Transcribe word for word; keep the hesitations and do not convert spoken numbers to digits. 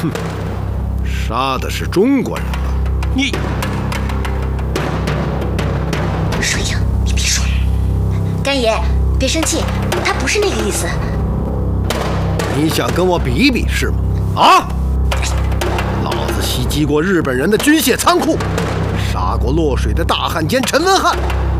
杀的是中国人吧？ 你， 水影，你别说。干爷，别生气，他不是那个意思。 你想跟我比一比是吗？啊！老子袭击过日本人的军械仓库，杀过落水的大汉奸陈文翰，